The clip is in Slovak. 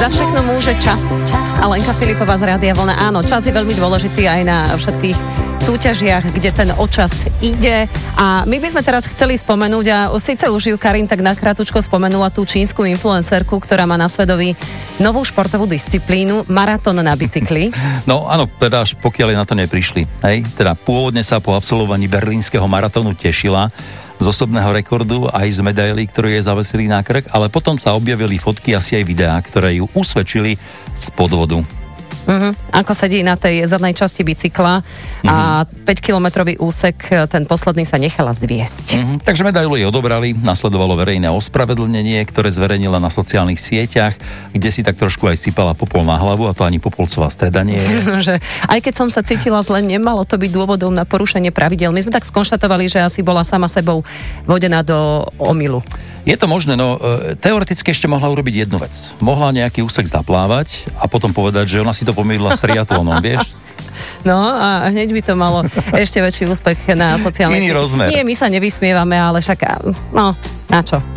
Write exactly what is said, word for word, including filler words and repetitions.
Na všechno môže čas. A Lenka Filipová z Rádia Vlna. Áno, čas je veľmi dôležitý aj na všetkých súťažiach, kde ten očas ide. A my by sme teraz chceli spomenúť, a síce už ju Karin tak nakratučko spomenula tú čínsku influencerku, ktorá má na svedomí novú športovú disciplínu, maratón na bicykli. No áno, teda až pokiaľ na to neprišli. Hej? Teda pôvodne sa po absolvovaní berlínskeho maratónu tešila z osobného rekordu aj z medailí, ktorú je zavesili na krk, ale potom sa objavili fotky, asi aj videá, ktoré ju usvedčili z podvodu. Uh-huh. Ako sedí na tej zadnej časti bicykla uh-huh. a päťkilometrový úsek, ten posledný sa nechala zviesť. Uh-huh. Takže medailu jej odobrali, nasledovalo verejné ospravedlnenie, ktoré zverejnila na sociálnych sieťach, kde si tak trošku aj sypala popol na hlavu, a to ani popolcová streda nie je. Že aj keď som sa cítila zle, nemalo to byť dôvodom na porušenie pravidel. My sme tak skonštatovali, že asi bola sama sebou vodená do omylu. Je to možné, no teoreticky ešte mohla urobiť jednu vec. Mohla nejaký úsek zaplávať a potom povedať, že ona si to pomýlila s triatlónom, vieš? No a hneď by to malo ešte väčší úspech na sociálnych Iný rozmer. Nie, my sa nevysmievame, ale však, no, na čo?